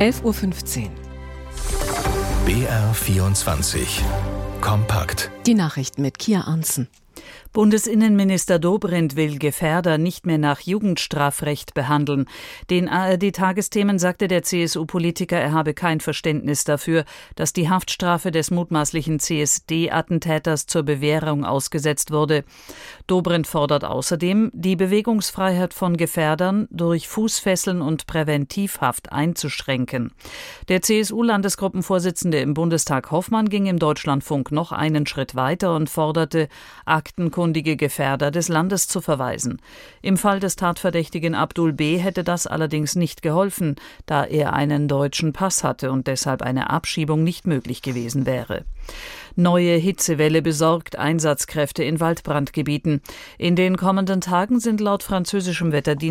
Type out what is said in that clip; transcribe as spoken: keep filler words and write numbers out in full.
elf Uhr fünfzehn. B R vierundzwanzig. Kompakt. Die Nachrichten mit Kia Arntzen. Bundesinnenminister Dobrindt will Gefährder nicht mehr nach Jugendstrafrecht behandeln. Den A R D-Tagesthemen sagte der C S U-Politiker, er habe kein Verständnis dafür, dass die Haftstrafe des mutmaßlichen C S D-Attentäters zur Bewährung ausgesetzt wurde. Dobrindt fordert außerdem, die Bewegungsfreiheit von Gefährdern durch Fußfesseln und Präventivhaft einzuschränken. Der C S U-Landesgruppenvorsitzende im Bundestag Hoffmann ging im Deutschlandfunk noch einen Schritt weiter und forderte, aktenkundige Gefährder des Landes zu verweisen. Im Fall des Tatverdächtigen Abdul B. hätte das allerdings nicht geholfen, da er einen deutschen Pass hatte und deshalb eine Abschiebung nicht möglich gewesen wäre. Neue Hitzewelle besorgt Einsatzkräfte in Waldbrandgebieten. In den kommenden Tagen sind laut französischem Wetterdienst